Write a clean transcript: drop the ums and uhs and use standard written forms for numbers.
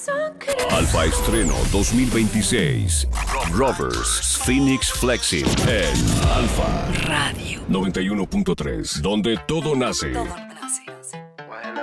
Alfa Estreno 2026. Rovers Phoenix Flexing en Alfa Radio 91.3, donde todo nace. Todo nace.